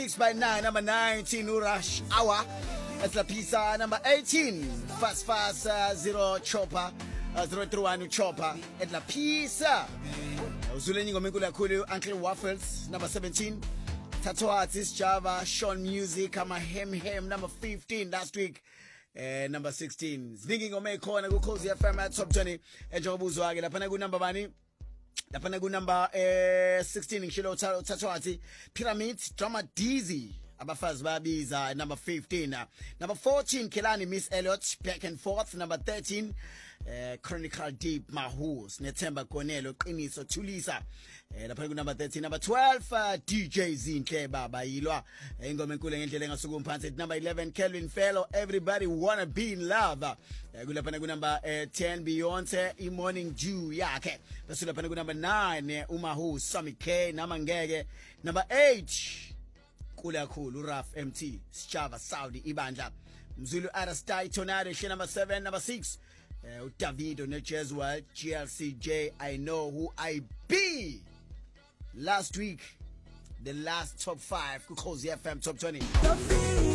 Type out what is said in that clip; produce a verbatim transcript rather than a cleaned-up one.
six by nine, number nineteen, Rush Hour. That's La Pisa, number eighteen, Fast Fast uh, Zero Chopper, uh, zero three one Chopper. At La Pisa, Zuleni Gomekula Kulu, Uncle Waffles, number seventeen, Tattoo Artist Java, Sean Music, I'm a Hem Hem, number fifteen last week. Uh, number sixteen, Sneaking on Corner, go Cozy F M at top twenty, and Jobuzwag, Lapanagu number money. Lapana go number uh, sixteen Ngishilo Tatwati Pyramid Drama Dizzy Abafaz Babies uh, number fifteen uh, number fourteen Kelani Miss Elliot back and forth number thirteen uh, Chronicle Deep Mahus Netemba Konelo Qiniso Tulisa uh, lapana go number thirteen number twelve uh, D J Zinhle Baba Yilwa ingoma enkulu ngendlela engasuka umphansi number eleven Kelvin Fellow Everybody Wanna Be in Love uh, kulapana go number uh, ten Beyonce I Morning Dew yakhe bese lapana go number nine Umahu Sami K Namangeke number eight Kula Khulu Raf M T Sjava Saudi Ibandla Mzulu Arastai Tonari she number seven number six uh, Davido Nechezwa G L C J I Know Who I Be. Last week the last top five Kukozi F M top twenty.